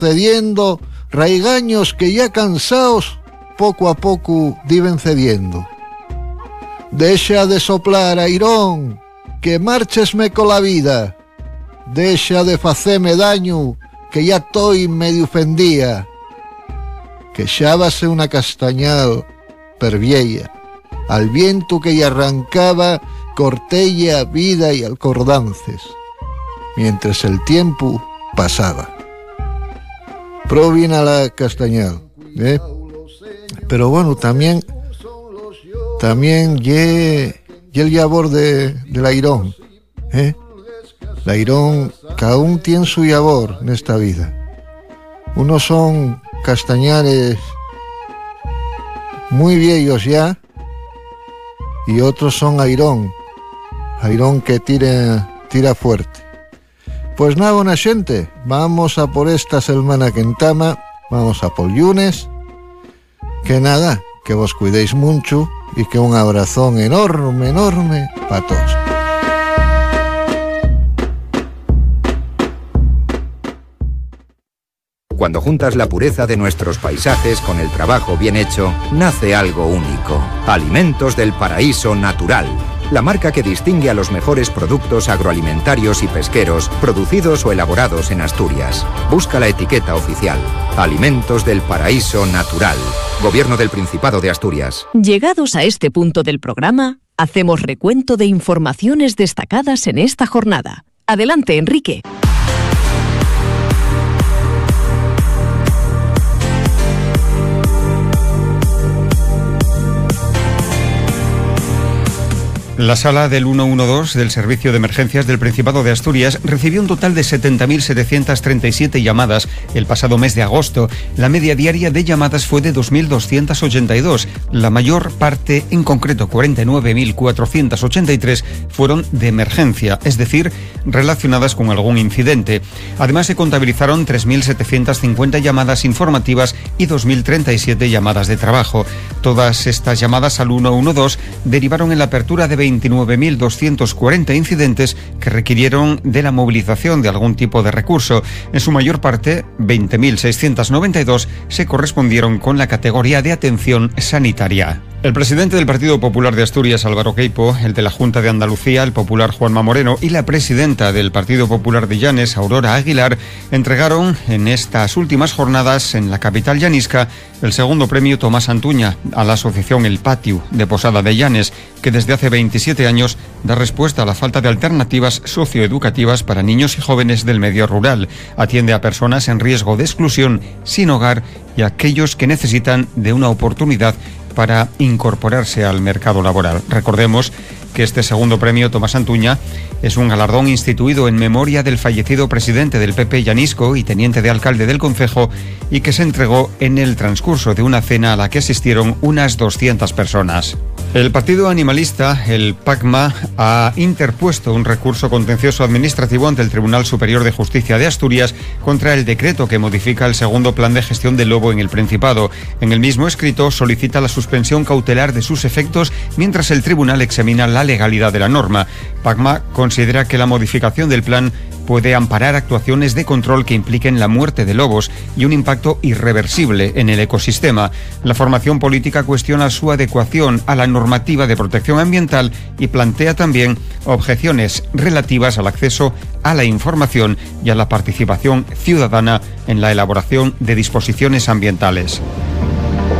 cediendo, raigaños que ya cansaos poco a poco diven cediendo. Dexa de soplar, airón, que marchesme cola vida. Dexa de faceme daño, que ya toi medio ofendía. Quexábase una castañal pervieya, al viento que ya arrancaba cortella, vida y alcordances, mientras el tiempo pasaba. Provina la castañal, ¿eh? Pero bueno, también ye el labor del airón, ¿eh? L'airón, cada un tiene su labor en esta vida. Unos son castañares muy viejos ya, y otros son airón que tira fuerte. Pues nada, buena gente, vamos a por esta semana que entama, vamos a por lunes, que nada, que vos cuidéis mucho y que un abrazón enorme para todos. Cuando juntas la pureza de nuestros paisajes con el trabajo bien hecho, nace algo único. Alimentos del Paraíso Natural. La marca que distingue a los mejores productos agroalimentarios y pesqueros producidos o elaborados en Asturias. Busca la etiqueta oficial. Alimentos del Paraíso Natural. Gobierno del Principado de Asturias. Llegados a este punto del programa, hacemos recuento de informaciones destacadas en esta jornada. Adelante, Enrique. La sala del 112 del Servicio de Emergencias del Principado de Asturias recibió un total de 70.737 llamadas el pasado mes de agosto. La media diaria de llamadas fue de 2.282. La mayor parte, en concreto 49.483, fueron de emergencia, es decir, relacionadas con algún incidente. Además, se contabilizaron 3.750 llamadas informativas y 2.037 llamadas de trabajo. Todas estas llamadas al 112 derivaron en la apertura de 29.240 incidentes que requirieron de la movilización de algún tipo de recurso. En su mayor parte, 20.692 se correspondieron con la categoría de atención sanitaria. El presidente del Partido Popular de Asturias, Álvaro Queipo, el de la Junta de Andalucía, el popular Juanma Moreno, y la presidenta del Partido Popular de Llanes, Aurora Aguilar, entregaron en estas últimas jornadas en la capital llanisca el segundo premio Tomás Antuña a la asociación El Patio de Posada de Llanes, que desde hace 27 años da respuesta a la falta de alternativas socioeducativas para niños y jóvenes del medio rural. Atiende a personas en riesgo de exclusión, sin hogar y a aquellos que necesitan de una oportunidad para incorporarse al mercado laboral. Recordemos que este segundo premio Tomás Antuña es un galardón instituido en memoria del fallecido presidente del PP llanisco y teniente de alcalde del concejo, y que se entregó en el transcurso de una cena a la que asistieron unas 200 personas. El partido animalista, el PACMA, ha interpuesto un recurso contencioso administrativo ante el Tribunal Superior de Justicia de Asturias contra el decreto que modifica el segundo plan de gestión del lobo en el Principado. En el mismo escrito solicita la suspensión cautelar de sus efectos mientras el tribunal examina la legalidad de la norma. PACMA considera que la modificación del plan puede amparar actuaciones de control que impliquen la muerte de lobos y un impacto irreversible en el ecosistema. La formación política cuestiona su adecuación a la normativa de protección ambiental y plantea también objeciones relativas al acceso a la información y a la participación ciudadana en la elaboración de disposiciones ambientales.